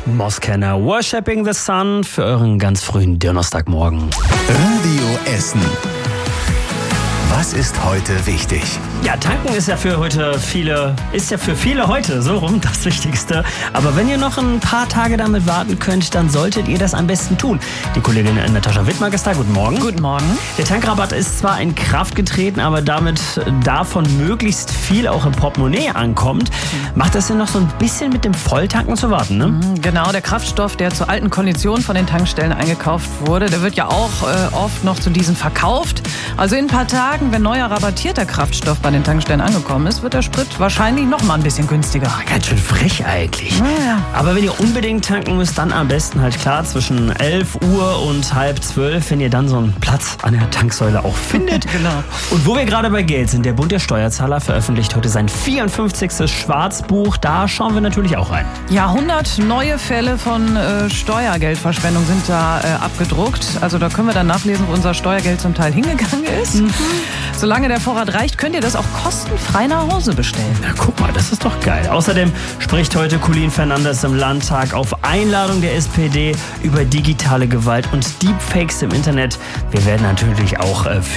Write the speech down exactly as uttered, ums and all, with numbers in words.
Moskenner, Worshipping the Sun für euren ganz frühen Donnerstagmorgen. Radio Essen. Was ist heute wichtig? Ja, tanken ist ja für heute viele, ist ja für viele heute so rum das Wichtigste. Aber wenn ihr noch ein paar Tage damit warten könnt, dann solltet ihr das am besten tun. Die Kollegin Natascha Wittmark ist da. Guten Morgen. Guten Morgen. Der Tankrabatt ist zwar in Kraft getreten, aber damit davon möglichst viel auch im Portemonnaie ankommt, macht das ja noch so ein bisschen mit dem Volltanken zu warten, ne? Genau, der Kraftstoff, der zu alten Konditionen von den Tankstellen eingekauft wurde, der wird ja auch äh, oft noch zu diesen verkauft. Also in ein paar Tagen, wenn neuer rabattierter Kraftstoff bei den Tankstellen angekommen ist, wird der Sprit wahrscheinlich noch mal ein bisschen günstiger. Ganz schön frech eigentlich. Ja, ja. Aber wenn ihr unbedingt tanken müsst, dann am besten halt klar zwischen elf Uhr und halb zwölf, wenn ihr dann so einen Platz an der Tanksäule auch findet. Genau. Und wo wir gerade bei Geld sind, der Bund der Steuerzahler veröffentlicht heute sein vierundfünfzigstes Schwarzbuch. Da schauen wir natürlich auch rein. Ja, hundert neue Fälle von äh, Steuergeldverschwendung sind da äh, abgedruckt. Also da können wir dann nachlesen, wo unser Steuergeld zum Teil hingegangen ist. Mhm. Solange der Vorrat reicht, könnt ihr das auch kostenfrei nach Hause bestellen. Na guck mal, das ist doch geil. Außerdem spricht heute Colin Fernandes im Landtag auf Einladung der S P D über digitale Gewalt und Deepfakes im Internet. Wir werden natürlich auch äh,